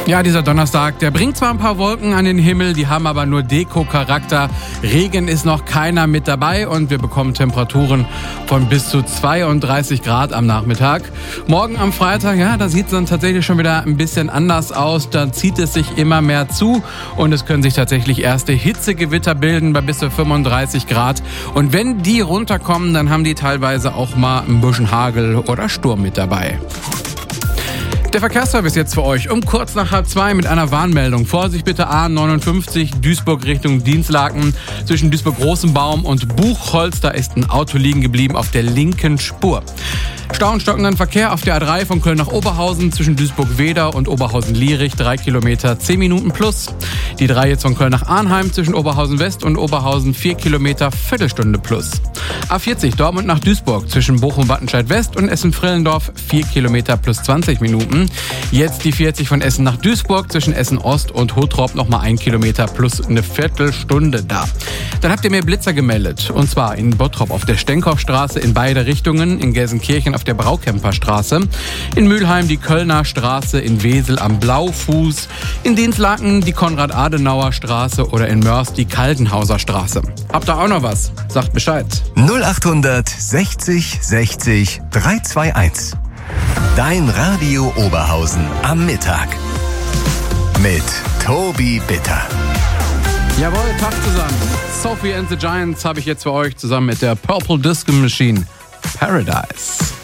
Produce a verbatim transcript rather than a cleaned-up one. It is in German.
Ja, dieser Donnerstag, der bringt zwar ein paar Wolken an den Himmel, die haben aber nur Deko-Charakter. Regen ist noch keiner mit dabei und wir bekommen Temperaturen von bis zu zweiunddreißig Grad am Nachmittag. Morgen am Freitag, ja, da sieht es dann tatsächlich schon wieder ein bisschen anders aus. Da zieht es sich immer mehr zu und es können sich tatsächlich erste Hitzegewitter bilden bei bis zu fünfunddreißig Grad. Und wenn die runterkommen, dann haben die teilweise auch mal ein bisschen Hagel oder Sturm mit dabei. Der Verkehrsservice jetzt für euch um kurz nach halb zwei mit einer Warnmeldung. Vorsicht bitte A neunundfünfzig, Duisburg Richtung Dinslaken. Zwischen Duisburg-Rosenbaum und Buchholz, da ist ein Auto liegen geblieben auf der linken Spur. Stau und stockenden Verkehr auf der A drei von Köln nach Oberhausen zwischen Duisburg-Weder und Oberhausen-Lierich, drei Kilometer, zehn Minuten plus. Die drei jetzt von Köln nach Arnheim zwischen Oberhausen-West und Oberhausen, vier Kilometer, Viertelstunde plus. A vierzig Dortmund nach Duisburg zwischen Bochum-Wattenscheid-West und Essen-Frillendorf, vier Kilometer plus zwanzig Minuten. Jetzt die vierzig von Essen nach Duisburg zwischen Essen-Ost und Hottrop nochmal ein Kilometer plus eine Viertelstunde da. Dann habt ihr mir Blitzer gemeldet. Und zwar in Bottrop auf der Stenkopfstraße in beide Richtungen, in Gelsenkirchen auf der Braukemperstraße, in Mülheim die Kölner Straße, in Wesel am Blaufuß, in Dinslaken die Konrad-Adenauer-Straße oder in Mörs die Kaltenhauser Straße. Habt ihr auch noch was? Sagt Bescheid. null acht sechzig sechzig dreihunderteinundzwanzig. Dein Radio Oberhausen am Mittag. Mit Tobi Bitter. Jawohl, Tag zusammen. Sophie and the Giants habe ich jetzt für euch zusammen mit der Purple Disco Machine. Paradise.